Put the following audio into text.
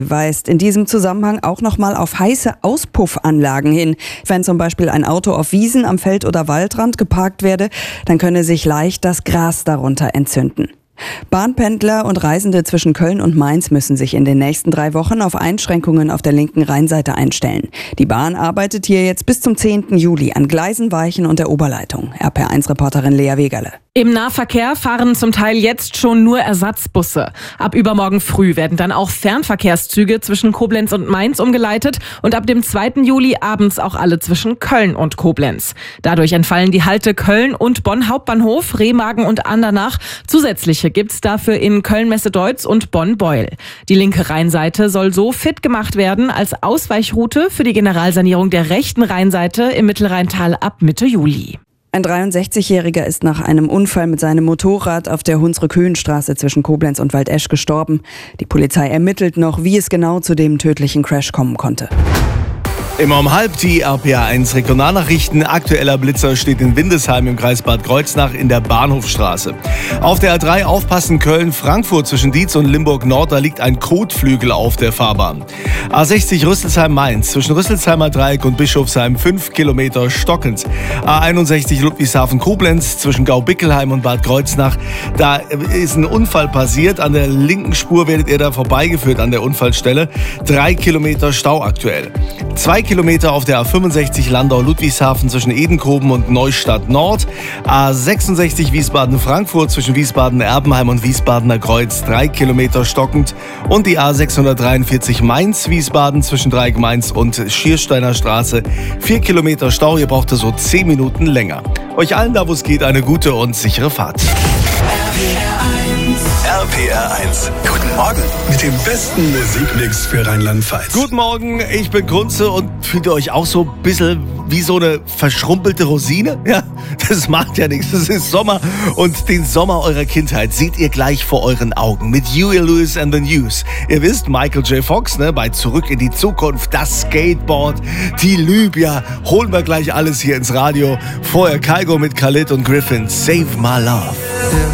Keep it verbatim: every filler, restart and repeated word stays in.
Weist in diesem Zusammenhang auch nochmal auf heiße Auspuffanlagen hin. Wenn zum Beispiel ein Auto auf Wiesen am Feld- oder Waldrand geparkt werde, dann könne sich leicht das Gras darunter entzünden. Bahnpendler und Reisende zwischen Köln und Mainz müssen sich in den nächsten drei Wochen auf Einschränkungen auf der linken Rheinseite einstellen. Die Bahn arbeitet hier jetzt bis zum zehnten Juli an Gleisen, Weichen und der Oberleitung. R P eins Reporterin Lea Wegerle. Im Nahverkehr fahren zum Teil jetzt schon nur Ersatzbusse. Ab übermorgen früh werden dann auch Fernverkehrszüge zwischen Koblenz und Mainz umgeleitet und ab dem zweiten Juli abends auch alle zwischen Köln und Koblenz. Dadurch entfallen die Halte Köln und Bonn Hauptbahnhof, Remagen und Andernach. Zusätzliche gibt's dafür in Köln-Messe-Deutz und Bonn-Beul. Die linke Rheinseite soll so fit gemacht werden als Ausweichroute für die Generalsanierung der rechten Rheinseite im Mittelrheintal ab Mitte Juli. Ein dreiundsechzigjähriger ist nach einem Unfall mit seinem Motorrad auf der Hunsrück-Höhenstraße zwischen Koblenz und Waldesch gestorben. Die Polizei ermittelt noch, wie es genau zu dem tödlichen Crash kommen konnte. Immer um halb die R P eins Regionalnachrichten. Aktueller Blitzer steht in Windesheim im Kreis Bad Kreuznach in der Bahnhofstraße. Auf der A drei aufpassen Köln-Frankfurt zwischen Dietz und Limburg-Nord, da liegt ein Kotflügel auf der Fahrbahn. A sechzig Rüsselsheim-Mainz zwischen Rüsselsheimer Dreieck und Bischofsheim fünf Kilometer stockend. A einundsechzig Ludwigshafen-Koblenz zwischen Gaubickelheim und Bad Kreuznach. Da ist ein Unfall passiert. An der linken Spur werdet ihr da vorbeigeführt an der Unfallstelle. Drei Kilometer Stau aktuell. Zwei Kilometer auf der A fünfundsechzig Landau-Ludwigshafen zwischen Edenkoben und Neustadt Nord. A sechsundsechzig Wiesbaden-Frankfurt zwischen Wiesbaden-Erbenheim und Wiesbadener Kreuz. Drei Kilometer stockend. Und die A sechshundertdreiundvierzig Mainz-Wiesbaden zwischen Dreieck Mainz und Schiersteiner Straße. Vier Kilometer Stau. Ihr braucht so zehn Minuten länger. Euch allen da, wo es geht, eine gute und sichere Fahrt. R P R eins. Guten Morgen mit dem besten Musikmix für Rheinland-Pfalz. Guten Morgen, ich bin Kunze und fühlt ihr euch auch so ein bisschen wie so eine verschrumpelte Rosine? Ja, das macht ja nichts. Es ist Sommer und den Sommer eurer Kindheit seht ihr gleich vor euren Augen mit Huey Lewis and the News. Ihr wisst, Michael J. Fox, ne, bei Zurück in die Zukunft, das Skateboard, die Libya. Holen wir gleich alles hier ins Radio. Vorher Kygo mit Khalid und Griffin, Save My Love.